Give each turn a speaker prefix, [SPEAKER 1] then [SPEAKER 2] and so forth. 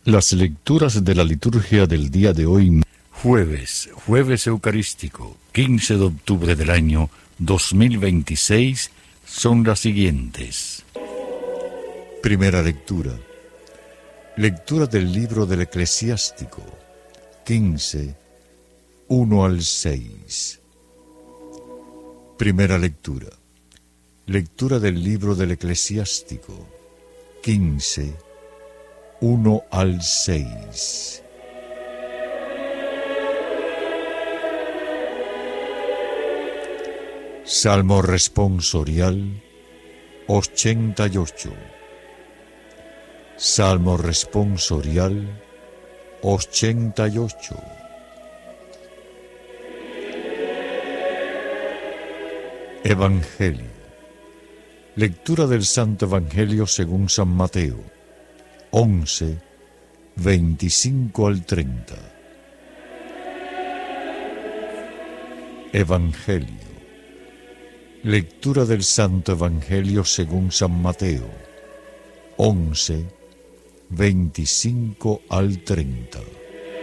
[SPEAKER 1] Las lecturas de la liturgia del día de hoy, jueves eucarístico, 15 de octubre del año 2026, son las siguientes. Primera lectura. Lectura del libro del Eclesiástico, 15, 1 al 6. Primera lectura. Lectura del libro del Eclesiástico, 15, 1 al 6. Salmo responsorial 88. Salmo responsorial 88. Evangelio. Lectura del Santo Evangelio según San Mateo, 11, 25 al 30. Evangelio. Lectura del Santo Evangelio según San Mateo, 11, 25 al 30.